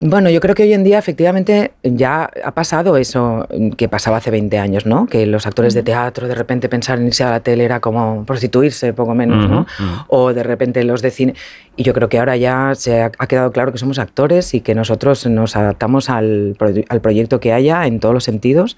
Bueno, yo creo que hoy en día efectivamente ya ha pasado eso que pasaba hace 20 años, ¿no? Que los actores de teatro de repente pensar en irse a la tele era como prostituirse, poco menos, ¿no? O de repente los de cine. Y yo creo que ahora ya ha quedado claro que somos actores y que nosotros nos adaptamos al proyecto que haya en todos los sentidos.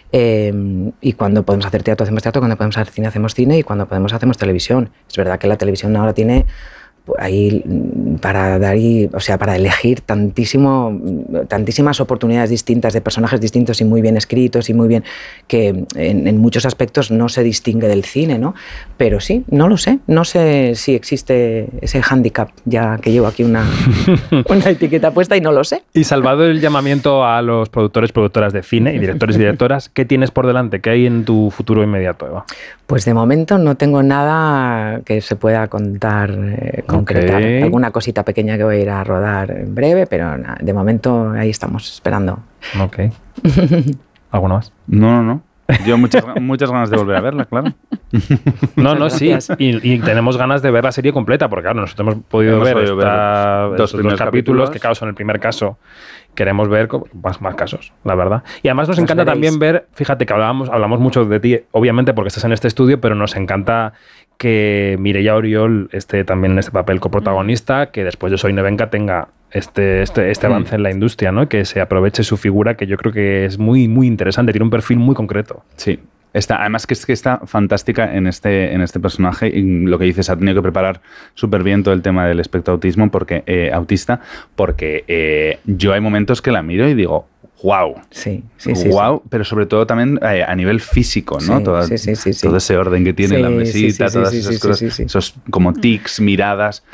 Y cuando podemos hacer teatro, hacemos teatro, cuando podemos hacer cine, hacemos cine, y cuando podemos, hacemos televisión. Es verdad que la televisión ahora tiene ahí para elegir tantísimas oportunidades distintas de personajes distintos y muy bien escritos y muy bien, que en muchos aspectos no se distingue del cine, ¿no? Pero sí, no sé si existe ese hándicap, ya que llevo aquí una etiqueta puesta y no lo sé. Y salvado el llamamiento a los productores, productoras de cine y directores y directoras, ¿qué tienes por delante? ¿Qué hay en tu futuro inmediato, Eva? Pues de momento no tengo nada que se pueda contar, concretar. Okay. Alguna cosita pequeña que voy a ir a rodar en breve, pero nada, de momento ahí estamos esperando. Ok. ¿Alguno más? No. Yo muchas ganas de volver a verla, claro. No, sí. Y tenemos ganas de ver la serie completa, porque claro, nosotros hemos podido ver dos capítulos, que claro, son el primer caso. Queremos ver más casos, la verdad. Y además nos encanta también ver, fíjate que hablamos mucho de ti, obviamente porque estás en este estudio, pero nos encanta que Mireia Oriol esté también en este papel coprotagonista, que después de Soy Nevenka tenga este avance en la industria, ¿no? Que se aproveche su figura, que yo creo que es muy, muy interesante, tiene un perfil muy concreto. Sí. Además que está fantástica en este personaje, y lo que dices, ha tenido que preparar súper bien todo el tema del espectro autista, porque yo hay momentos que la miro y digo, wow. Sí. Pero sobre todo también a nivel físico, ¿no? Sí, todo ese orden que tiene la mesita, todas esas cosas, esos como tics, miradas,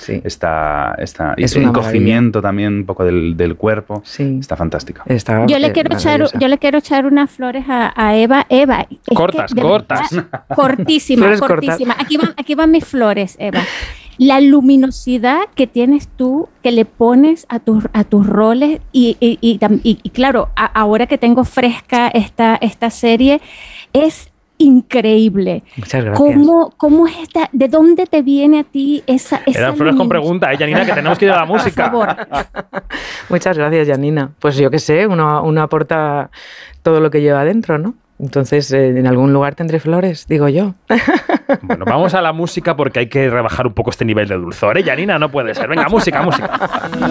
y el encogimiento también un poco del cuerpo, está fantástica. Yo le quiero echar unas flores a Eva. Cortas. Cortísimas. Aquí van mis flores, Eva. La luminosidad que tienes tú, que le pones a tus roles y claro, ahora que tengo fresca esta serie, es increíble. Muchas gracias. ¿Cómo es esta? ¿De dónde te viene a ti esa Eran flores con pregunta, Janina, que tenemos que ir a la música. Por favor. Muchas gracias, Janina. Pues yo qué sé, uno aporta todo lo que lleva adentro, ¿no? Entonces, en algún lugar tendré flores, digo yo. Bueno, vamos a la música porque hay que rebajar un poco este nivel de dulzor, ¿eh, Janina? No puede ser. Venga, música.